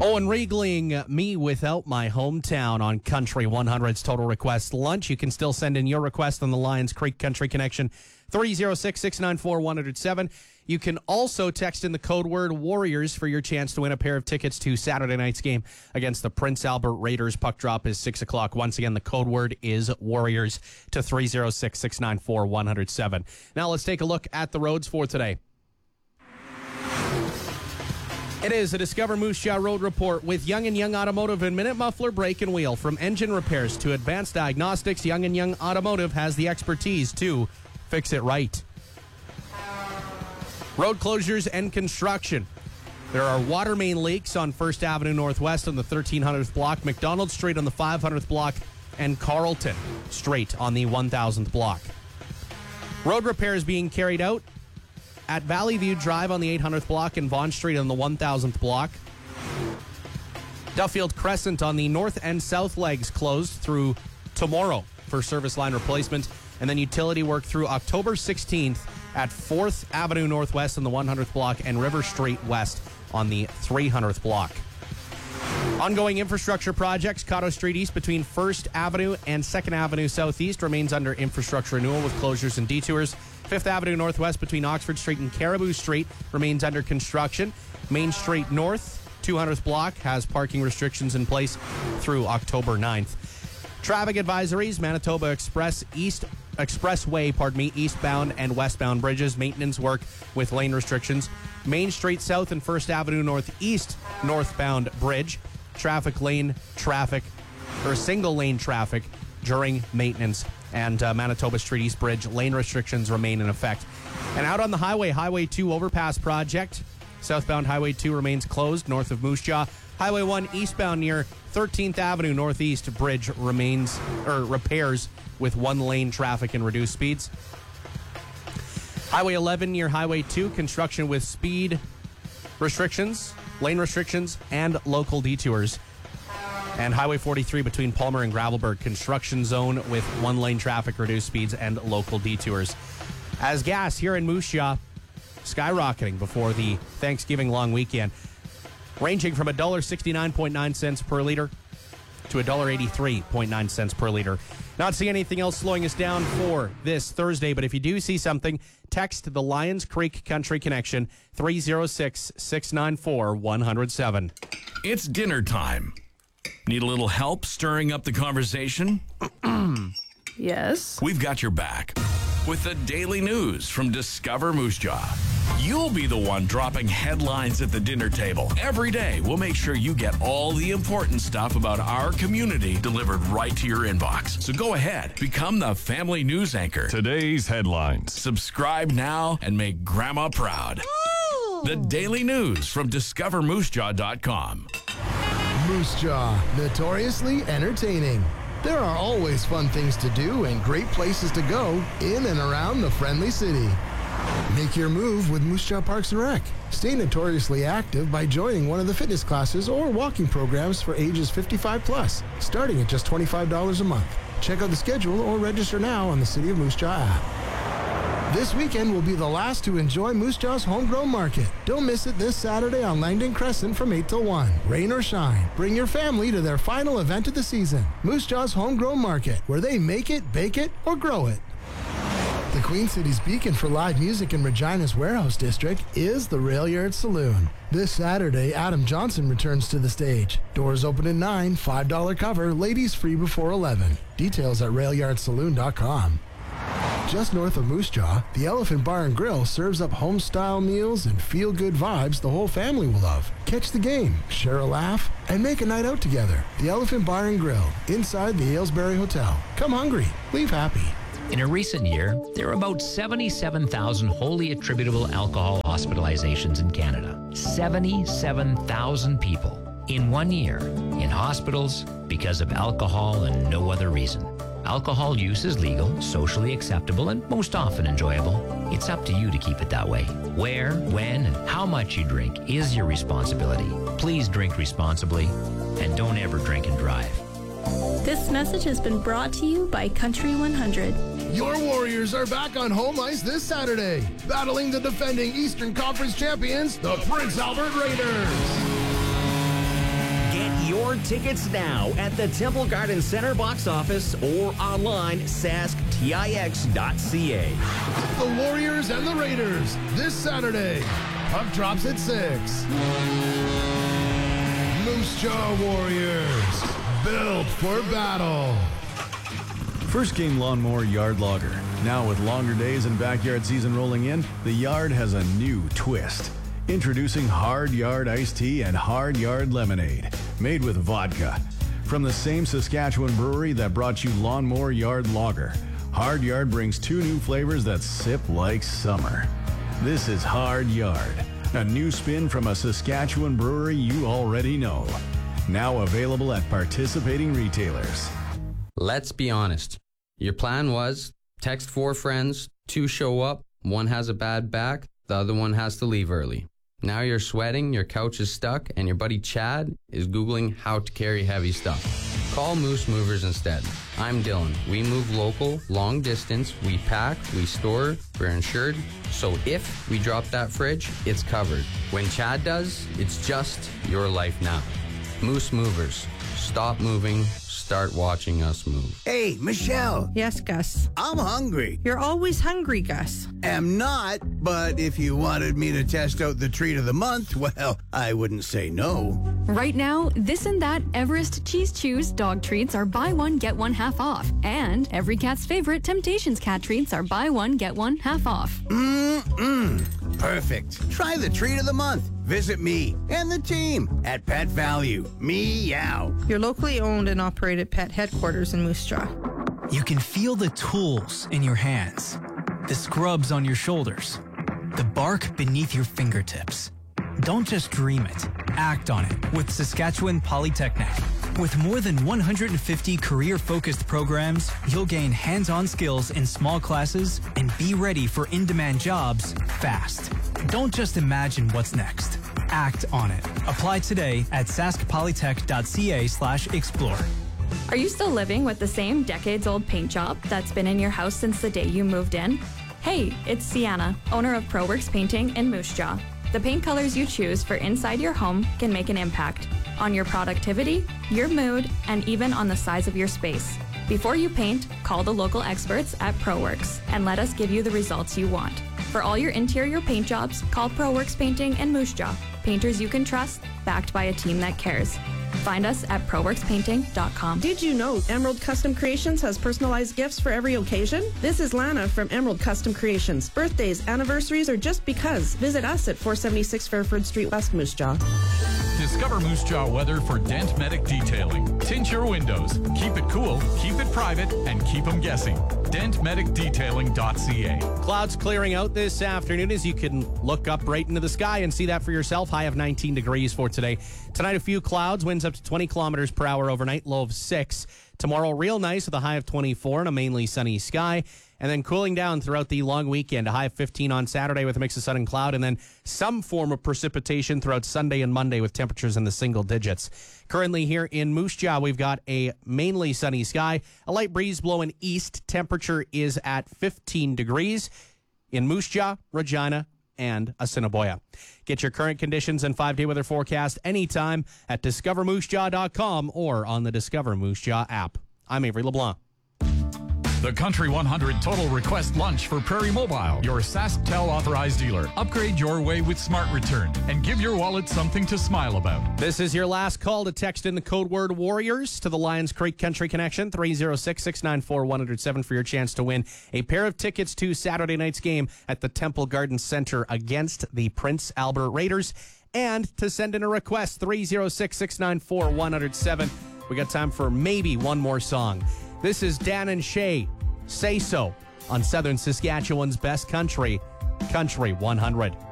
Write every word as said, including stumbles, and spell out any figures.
Oh, and regaling me without my hometown on Country one hundred's Total Request Lunch. You can still send in your request on the Lions Creek Country Connection, three oh six, six nine four, one oh seven. You can also text in the code word Warriors for your chance to win a pair of tickets to Saturday night's game against the Prince Albert Raiders. Puck drop is six o'clock. Once again, the code word is Warriors to three oh six, six nine four, one oh seven. Now let's take a look at the roads for today. It is a Discover Moose Jaw Road Report with Young and Young Automotive and Minute Muffler Brake and Wheel. From engine repairs to advanced diagnostics, Young and Young Automotive has the expertise to fix it right. Road closures and construction. There are water main leaks on First Avenue Northwest on the thirteen hundredth block, McDonald Street on the five hundredth block, and Carlton Street on the one thousandth block. Road repairs being carried out at Valley View Drive on the eight hundredth block and Vaughan Street on the one thousandth block. Duffield Crescent on the north and south legs closed through tomorrow for service line replacement. And then utility work through October sixteenth at fourth Avenue Northwest on the one hundredth block and River Street West on the three hundredth block. Ongoing infrastructure projects. Cotto Street East between first Avenue and second Avenue Southeast remains under infrastructure renewal with closures and detours. fifth Avenue Northwest between Oxford Street and Caribou Street remains under construction. Main Street North, two hundredth block, has parking restrictions in place through October ninth. Traffic advisories. Manitoba Express East Expressway, pardon me, eastbound and westbound bridges, maintenance work with lane restrictions. Main Street South and First Avenue Northeast northbound bridge, traffic lane traffic, or single lane traffic during maintenance. And uh, Manitoba Street East Bridge, lane restrictions remain in effect. And out on the highway, Highway two overpass project. Southbound Highway two remains closed north of Moose Jaw. Highway one eastbound near thirteenth Avenue Northeast Bridge remains, or repairs with one lane traffic and reduced speeds. Highway eleven near Highway two, construction with speed restrictions, lane restrictions, and local detours. And Highway forty-three between Palmer and Gravelburg, construction zone with one lane traffic, reduced speeds, and local detours. As gas here in Moose Jaw skyrocketing before the Thanksgiving long weekend, ranging from one dollar sixty-nine point nine cents per liter to one dollar eighty-three point nine cents per liter. Not seeing anything else slowing us down for this Thursday, but if you do see something, text the Lions Creek Country Connection, three oh six, six nine four, one oh seven. It's dinner time. Need a little help stirring up the conversation? Yes. We've got your back with the daily news from Discover Moose Jaw. You'll be the one dropping headlines at the dinner table. Every day, we'll make sure you get all the important stuff about our community delivered right to your inbox. So go ahead, become the family news anchor. Today's headlines. Subscribe now and make Grandma proud. Ooh. The daily news from discover moose jaw dot com. Moose Jaw, notoriously entertaining. There are always fun things to do and great places to go in and around the friendly city. Make your move with Moose Jaw Parks and Rec. Stay notoriously active by joining one of the fitness classes or walking programs for ages fifty-five plus, starting at just twenty-five dollars a month. Check out the schedule or register now on the City of Moose Jaw app. This weekend will be the last to enjoy Moose Jaw's Homegrown Market. Don't miss it this Saturday on Langdon Crescent from eight till one. Rain or shine, bring your family to their final event of the season, Moose Jaw's Homegrown Market, where they make it, bake it, or grow it. The Queen City's beacon for live music in Regina's Warehouse District is the Rail Yard Saloon. This Saturday, Adam Johnson returns to the stage. Doors open at nine, five dollars cover, ladies free before eleven. Details at rail yard saloon dot com. Just north of Moose Jaw, the Elephant Bar and Grill serves up home-style meals and feel-good vibes the whole family will love. Catch the game, share a laugh, and make a night out together. The Elephant Bar and Grill, inside the Aylesbury Hotel. Come hungry, leave happy. In a recent year, there are about seventy-seven thousand wholly attributable alcohol hospitalizations in Canada. seventy-seven thousand people in one year in hospitals because of alcohol and no other reason. Alcohol use is legal, socially acceptable, and most often enjoyable. It's up to you to keep it that way. Where, when, and how much you drink is your responsibility. Please drink responsibly, and don't ever drink and drive. This message has been brought to you by Country one hundred. Your Warriors are back on home ice this Saturday, battling the defending Eastern Conference champions, the Prince Albert Raiders. your tickets now at the Temple Garden Center box office or online sask tix dot c a. The Warriors and the Raiders this Saturday. Puck drops at six. Moose Jaw Warriors, built for battle. First Game Lawnmower Yard Logger. Now with longer days and backyard season rolling in, the yard has a new twist. Introducing Hard Yard Iced Tea and Hard Yard Lemonade, made with vodka. From the same Saskatchewan brewery that brought you Lawnmower Yard Lager, Hard Yard brings two new flavors that sip like summer. This is Hard Yard, a new spin from a Saskatchewan brewery you already know. Now available at participating retailers. Let's be honest. Your plan was text four friends, two show up, one has a bad back, the other one has to leave early. Now you're sweating, your couch is stuck, and your buddy Chad is Googling how to carry heavy stuff. Call Moose Movers instead. I'm Dylan. We move local, long distance, we pack, we store, we're insured. So if we drop that fridge, it's covered. When Chad does, it's just your life now. Moose Movers. Stop moving. Start watching us move. Hey, Michelle. Yes, Gus. I'm hungry. You're always hungry, Gus. Am not, but if you wanted me to test out the treat of the month, well, I wouldn't say no. Right now, This and That Everest Cheese Chews dog treats are buy one, get one half off. And every cat's favorite Temptations cat treats are buy one, get one half off. Mmm, perfect. Try the treat of the month. Visit me and the team at Pet Value. Meow. Your locally owned and operated pet headquarters in Moose Jaw. You can feel the tools in your hands, the scrubs on your shoulders, the bark beneath your fingertips. Don't just dream it, act on it with Saskatchewan Polytechnic. With more than one hundred fifty career-focused programs, you'll gain hands-on skills in small classes and be ready for in-demand jobs fast. Don't just imagine what's next. Act on it. Apply today at saskpolytech dot c a slash explore. Are you still living with the same decades-old paint job that's been in your house since the day you moved in? Hey, it's Sienna, owner of ProWorks Painting in Moose Jaw. The paint colors you choose for inside your home can make an impact on your productivity, your mood, and even on the size of your space. Before you paint, call the local experts at ProWorks and let us give you the results you want. For all your interior paint jobs, call ProWorks Painting in Moose Jaw. Painters you can trust, backed by a team that cares. Find us at pro works painting dot com. Did you know Emerald Custom Creations has personalized gifts for every occasion? This is Lana from Emerald Custom Creations. Birthdays, anniversaries, or just because. Visit us at four seventy-six Fairford Street, West Moose Jaw. Discover Moose Jaw weather for Dent Medic Detailing. Tint your windows. Keep it cool, keep it private, and keep them guessing. dent medic detailing dot c a. Clouds clearing out this afternoon as you can look up right into the sky and see that for yourself. High of nineteen degrees for today. Tonight, a few clouds, winds up to twenty kilometers per hour overnight, low of six. Tomorrow, real nice with a high of twenty-four and a mainly sunny sky. And then cooling down throughout the long weekend, a high of fifteen on Saturday with a mix of sun and cloud, and then some form of precipitation throughout Sunday and Monday with temperatures in the single digits. Currently here in Moose Jaw, we've got a mainly sunny sky, a light breeze blowing east. Temperature is at fifteen degrees in Moose Jaw, Regina, and Assiniboia. Get your current conditions and five-day weather forecast anytime at discover moose jaw dot com or on the Discover Moose Jaw app. I'm Avery LeBlanc. The Country one hundred Total Request Lunch for Prairie Mobile, your SaskTel authorized dealer. Upgrade your way with Smart Return and give your wallet something to smile about. This is your last call to text in the code word Warriors to the Lions Creek Country Connection, three oh six, six nine four, one oh seven for your chance to win a pair of tickets to Saturday night's game at the Temple Garden Center against the Prince Albert Raiders, and to send in a request, three oh six, six nine four, one oh seven. We got time for maybe one more song. This is Dan and Shay, Say So, on Southern Saskatchewan's Best Country, Country one hundred.